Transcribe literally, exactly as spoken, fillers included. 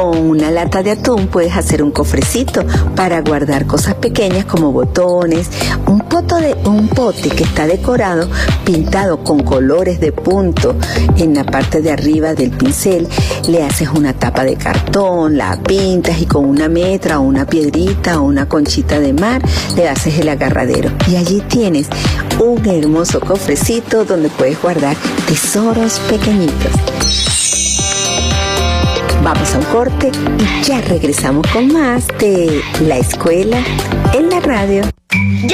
Con una lata de atún puedes hacer un cofrecito para guardar cosas pequeñas como botones, un, poto de, un pote que está decorado, pintado con colores de punto en la parte de arriba del pincel. Le haces una tapa de cartón, la pintas y con una metra o una piedrita o una conchita de mar le haces el agarradero. Y allí tienes un hermoso cofrecito donde puedes guardar tesoros pequeñitos. Vamos a un corte y ya regresamos con más de La Escuela en la Radio.